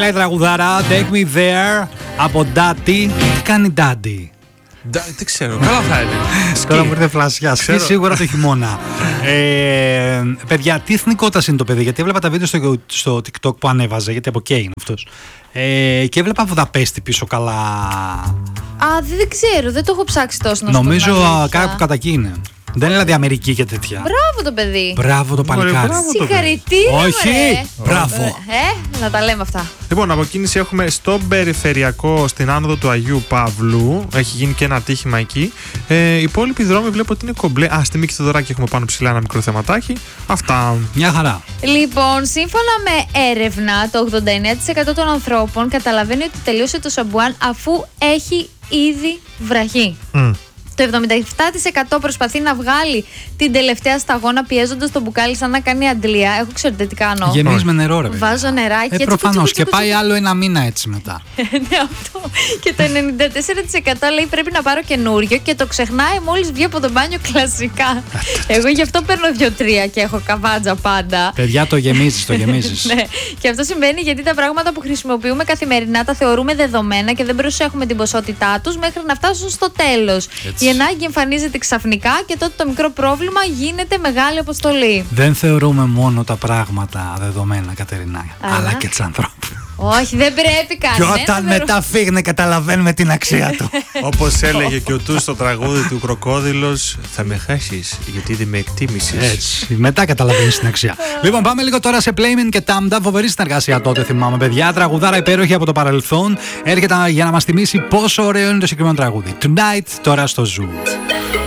Τρέλα η τραγουδάρα. Take me there από Daddy. Τι κάνει Daddy? Δεν ξέρω, καλά θα είναι. Τώρα μου ήρθε φλασιά. Σκι σίγουρα το χειμώνα. Παιδιά, τι εθνικότητα είναι το παιδί? Γιατί έβλεπα τα βίντεο στο TikTok που ανέβαζε, γιατί από εκεί είναι αυτός. Και έβλεπα Βουδαπέστη πίσω καλά. Α, δεν ξέρω, δεν το έχω ψάξει τόσο. Νομίζω κάπου κατά εκεί είναι. Δεν είναι δηλαδή Αμερική και τέτοια. Μπράβο το παιδί. Μπράβο το παλικάρι. Συγχαρητήρια. Όχι. Μπράβο. Να τα λέμε αυτά. Λοιπόν, από κίνηση έχουμε στο περιφερειακό στην άνοδο του Αγίου Παύλου. Έχει γίνει και ένα ατύχημα εκεί. Οι υπόλοιποι δρόμοι βλέπω ότι είναι κομπλέ. Στη Μίκη Θεοδωράκη έχουμε πάνω ψηλά ένα μικρό θεματάκι. Αυτά. Μια χαρά. Λοιπόν, σύμφωνα με έρευνα, το 89% των ανθρώπων καταλαβαίνει ότι τελείωσε το σαμπουάν αφού έχει ήδη βραχεί. Το 77% προσπαθεί να βγάλει την τελευταία σταγόνα πιέζοντας το μπουκάλι σαν να κάνει αντλία. Εγώ ξέρετε τι κάνω. Γεμίζει με νερό, ρε παιδιά. Βάζω νεράκι. Προφανώς. Και πάει άλλο ένα μήνα έτσι μετά. Ναι, αυτό. Και το 94% λέει πρέπει να πάρω καινούριο και το ξεχνάει μόλις βγει από το μπάνιο κλασικά. Εγώ γι' αυτό παίρνω 2-3 και έχω καβάτζα πάντα. Παιδιά, το γεμίζεις, το γεμίζεις. Ναι. Και αυτό συμβαίνει γιατί τα πράγματα που χρησιμοποιούμε καθημερινά τα θεωρούμε δεδομένα και δεν προσέχουμε την ποσότητά τους μέχρι να φτάσουν στο τέλος. Η ανάγκη εμφανίζεται ξαφνικά και τότε το μικρό πρόβλημα γίνεται μεγάλη αποστολή. Δεν θεωρούμε μόνο τα πράγματα δεδομένα, Κατερινά, αλλά και τους ανθρώπους. Όχι, δεν πρέπει κανένα. Και όταν μετά φύγνε, καταλαβαίνουμε την αξία του. Όπως έλεγε και ο Του στο τραγούδι του Κροκόδιλος, θα με χάσεις γιατί δεν με εκτίμησες. Έτσι. Μετά καταλαβαίνεις την αξία. Λοιπόν, πάμε λίγο τώρα σε Playmen και Tamda. Φοβερή συνεργασία τότε, θυμάμαι, παιδιά. Τραγουδάρα υπέροχη από το παρελθόν. Έρχεται για να μας θυμίσει πόσο ωραίο είναι το συγκεκριμένο τραγούδι. Tonight, τώρα στο Zoo.